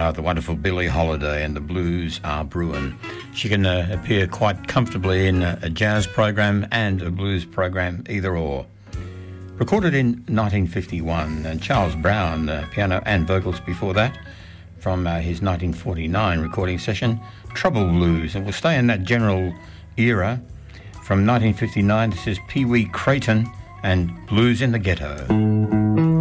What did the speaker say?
The wonderful Billie Holiday and the Blues Are Brewin'. She can appear quite comfortably in a jazz program and a blues program, either or. Recorded in 1951, and Charles Brown, piano and vocals before that, from his 1949 recording session, Trouble Blues. And we'll stay in that general era. From 1959, this is Pee Wee Crayton and Blues in the Ghetto.